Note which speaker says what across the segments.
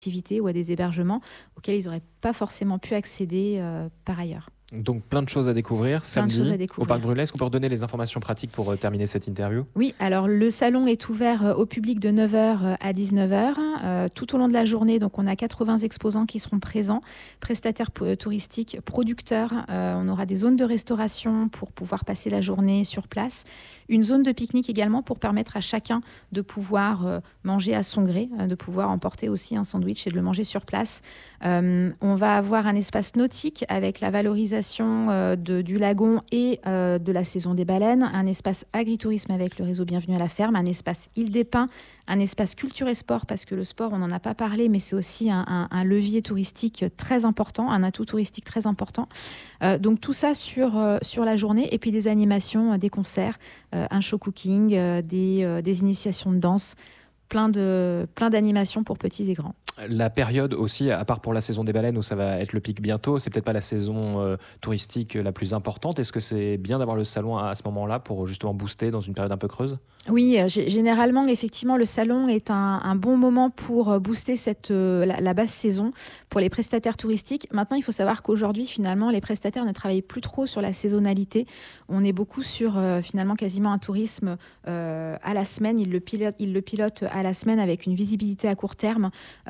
Speaker 1: activités ou à des hébergements auxquels ils n'auraient pas forcément pu accéder par ailleurs.
Speaker 2: Donc plein de choses à découvrir samedi au Parc Brûlé. Est-ce qu'on peut redonner les informations pratiques pour terminer cette interview ?
Speaker 1: Oui, alors le salon est ouvert au public de 9h à 19h tout au long de la journée. Donc on a 80 exposants qui seront présents, prestataires touristiques, producteurs. On aura des zones de restauration pour pouvoir passer la journée sur place. Une zone de pique-nique également pour permettre à chacun de pouvoir manger à son gré, de pouvoir emporter aussi un sandwich et de le manger sur place. On va avoir un espace nautique avec la valorisation du lagon et de la saison des baleines, un espace agritourisme avec le réseau Bienvenue à la ferme, un espace Île des Pins, un espace culture et sport, parce que le sport, on n'en a pas parlé, mais c'est aussi un levier touristique très important, un atout touristique très important. Donc tout ça sur la journée, et puis des animations, des concerts, un show cooking, des initiations de danse, plein d'animations pour petits et grands.
Speaker 2: La période aussi, à part pour la saison des baleines où ça va être le pic bientôt, c'est peut-être pas la saison touristique la plus importante. Est-ce que c'est bien d'avoir le salon à ce moment-là pour justement booster dans une période un peu creuse ?
Speaker 1: Oui, généralement, effectivement, le salon est un bon moment pour booster la basse saison pour les prestataires touristiques. Maintenant, il faut savoir qu'aujourd'hui, finalement, les prestataires ne travaillent plus trop sur la saisonnalité. On est beaucoup sur, finalement, quasiment un tourisme à la semaine. Ils le pilotent à la semaine avec une visibilité à court terme.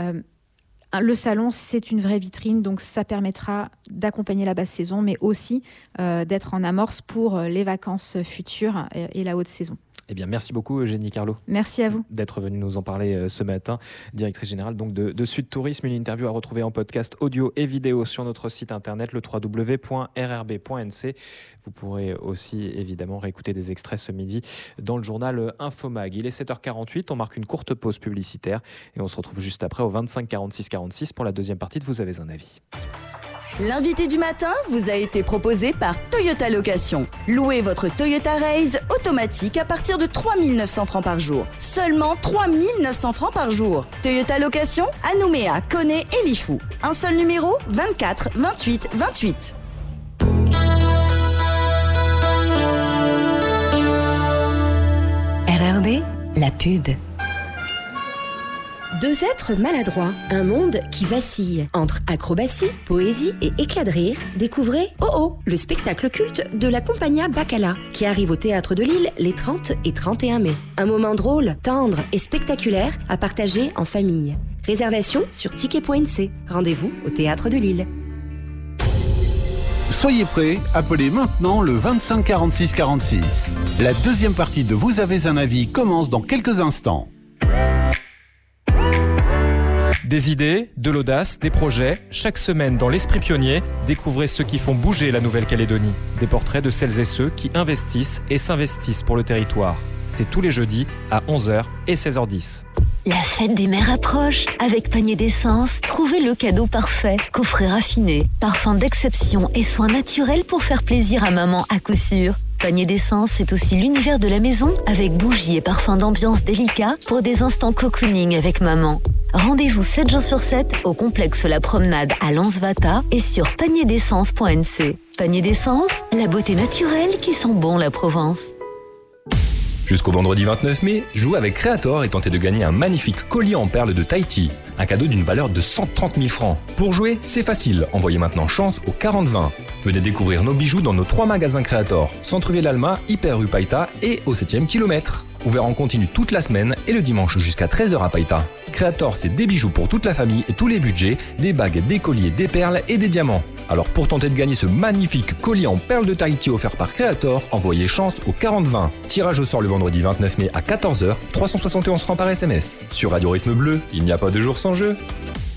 Speaker 1: Le salon, c'est une vraie vitrine, donc ça permettra d'accompagner la basse saison, mais aussi d'être en amorce pour les vacances futures et la haute saison.
Speaker 2: Eh bien, merci beaucoup Eugénie Carlot.
Speaker 1: Merci à vous.
Speaker 2: D'être venue nous en parler ce matin. Directrice générale donc de Sud Tourisme, une interview à retrouver en podcast audio et vidéo sur notre site internet, le www.rrb.nc. Vous pourrez aussi évidemment réécouter des extraits ce midi dans le journal Infomag. Il est 7h48, on marque une courte pause publicitaire et on se retrouve juste après au 25 46 46 pour la deuxième partie de Vous avez un avis.
Speaker 3: L'invité du matin vous a été proposé par Toyota Location. Louez votre Toyota Raze automatique à partir de 3 900 francs par jour. Seulement 3 900 francs par jour. Toyota Location à Nouméa, Koné et Lifou. Un seul numéro, 24 28 28.
Speaker 4: RRB, la pub. Deux êtres maladroits, un monde qui vacille. Entre acrobatie, poésie et éclat de rire, découvrez Oh Oh, le spectacle culte de la Compagnia Bacala, qui arrive au Théâtre de Lille les 30 et 31 mai. Un moment drôle, tendre et spectaculaire à partager en famille. Réservation sur ticket.nc. Rendez-vous au Théâtre de Lille.
Speaker 5: Soyez prêts, appelez maintenant le 25 46 46. La deuxième partie de Vous avez un avis commence dans quelques instants.
Speaker 2: Des idées, de l'audace, des projets. Chaque semaine dans l'Esprit Pionnier, découvrez ceux qui font bouger la Nouvelle-Calédonie. Des portraits de celles et ceux qui investissent et s'investissent pour le territoire. C'est tous les jeudis à 11h et 16h10.
Speaker 6: La fête des mères approche. Avec Panier d'essence, trouvez le cadeau parfait. Coffret raffiné, parfum d'exception et soins naturels pour faire plaisir à maman à coup sûr. Panier d'essence, c'est aussi l'univers de la maison avec bougies et parfums d'ambiance délicats pour des instants cocooning avec maman. Rendez-vous 7 jours sur 7 au complexe La Promenade à Lansvata et sur panierdessence.nc. Panier d'essence, la beauté naturelle qui sent bon la Provence.
Speaker 7: Jusqu'au vendredi 29 mai, jouez avec Creator et tentez de gagner un magnifique collier en perles de Tahiti. Un cadeau d'une valeur de 130 000 francs. Pour jouer, c'est facile. Envoyez maintenant chance au 40-20. Venez découvrir nos bijoux dans nos 3 magasins Creator. Centre-ville Alma, Hyper rue Païta et au 7e kilomètre. Ouvert en continu toute la semaine et le dimanche jusqu'à 13h à Païta. Creator, c'est des bijoux pour toute la famille et tous les budgets, des bagues, des colliers, des perles et des diamants. Alors pour tenter de gagner ce magnifique collier en perles de Tahiti offert par Creator, envoyez chance au 40-20. Tirage au sort le vendredi 29 mai à 14h, 371 francs par SMS. Sur Radio Rythme Bleu, il n'y a pas de jour sans jeu.